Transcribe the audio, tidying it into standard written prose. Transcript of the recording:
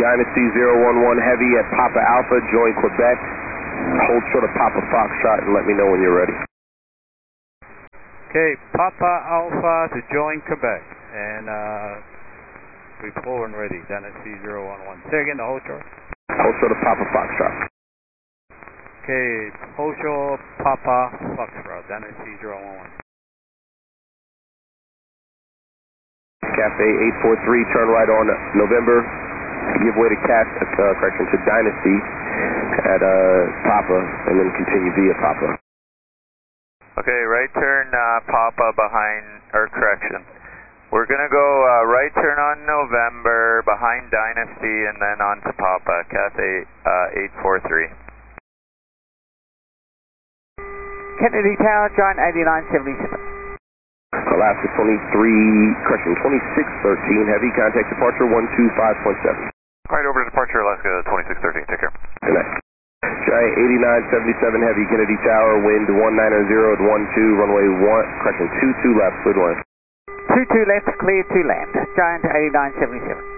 Dynasty 011 Heavy at Papa Alpha, join Quebec. Hold short of Papa Foxtrot and let me know when you're ready. Okay, Papa Alpha to join Quebec. And we pull and ready, Dynasty 011. Say again, the hold short? Hold short of Papa Foxtrot. Okay, hold short Papa Foxtrot, Dynasty 011. Cafe 843, turn right on November. Give way to to Dynasty at Papa, and then continue via Papa. Okay, right turn Papa behind, or correction. We're going to go right turn on November behind Dynasty and then on to Papa, Cafe 843. Kennedy Tower, join 8977. Alaska 2613, Heavy, contact departure 125.7. Right over to departure Alaska 2613, take care. Good night. Giant 8977 Heavy, Kennedy Tower, wind 190 at 12, runway 22 left, cleared line. 22 left, clear to land. Giant 8977.